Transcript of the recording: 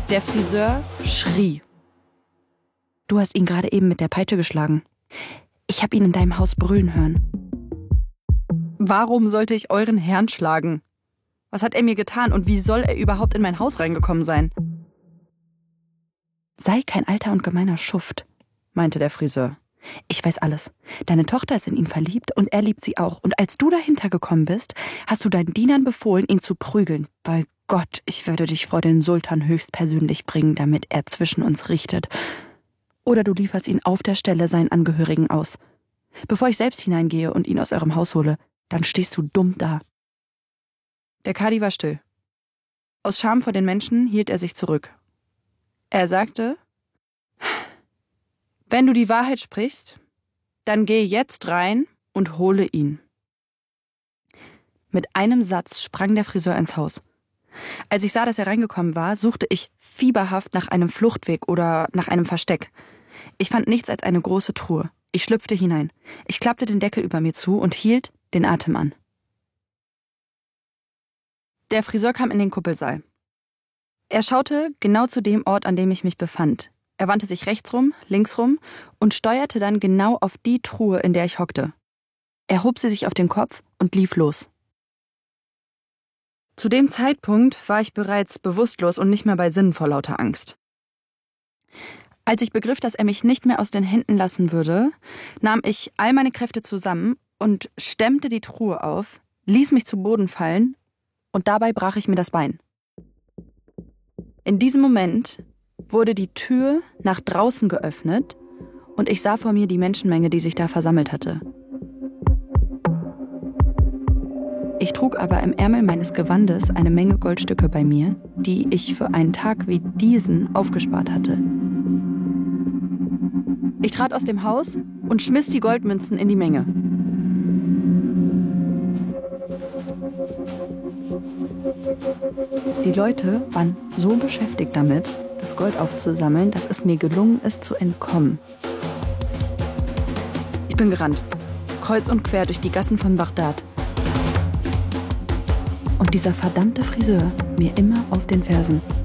Der Friseur schrie. Du hast ihn gerade eben mit der Peitsche geschlagen. Ich habe ihn in deinem Haus brüllen hören. Warum sollte ich euren Herrn schlagen? Was hat er mir getan und wie soll er überhaupt in mein Haus reingekommen sein? Sei kein alter und gemeiner Schuft, meinte der Friseur. Ich weiß alles. Deine Tochter ist in ihn verliebt und er liebt sie auch. Und als du dahinter gekommen bist, hast du deinen Dienern befohlen, ihn zu prügeln. Bei Gott, ich werde dich vor den Sultan höchstpersönlich bringen, damit er zwischen uns richtet. Oder du lieferst ihn auf der Stelle seinen Angehörigen aus. Bevor ich selbst hineingehe und ihn aus eurem Haus hole, dann stehst du dumm da. Der Kadi war still. Aus Scham vor den Menschen hielt er sich zurück. Er sagte: Wenn du die Wahrheit sprichst, dann geh jetzt rein und hole ihn. Mit einem Satz sprang der Friseur ins Haus. Als ich sah, dass er reingekommen war, suchte ich fieberhaft nach einem Fluchtweg oder nach einem Versteck. Ich fand nichts als eine große Truhe. Ich schlüpfte hinein. Ich klappte den Deckel über mir zu und hielt den Atem an. Der Friseur kam in den Kuppelsaal. Er schaute genau zu dem Ort, an dem ich mich befand. Er wandte sich rechts rum, links rum und steuerte dann genau auf die Truhe, in der ich hockte. Er hob sie sich auf den Kopf und lief los. Zu dem Zeitpunkt war ich bereits bewusstlos und nicht mehr bei Sinnen vor lauter Angst. Als ich begriff, dass er mich nicht mehr aus den Händen lassen würde, nahm ich all meine Kräfte zusammen und stemmte die Truhe auf, ließ mich zu Boden fallen und dabei brach ich mir das Bein. In diesem Moment wurde die Tür nach draußen geöffnet und ich sah vor mir die Menschenmenge, die sich da versammelt hatte. Ich trug aber im Ärmel meines Gewandes eine Menge Goldstücke bei mir, die ich für einen Tag wie diesen aufgespart hatte. Ich trat aus dem Haus und schmiss die Goldmünzen in die Menge. Die Leute waren so beschäftigt damit, das Gold aufzusammeln, dass es mir gelungen ist, zu entkommen. Ich bin gerannt, kreuz und quer durch die Gassen von Bagdad. Und dieser verdammte Friseur mir immer auf den Fersen.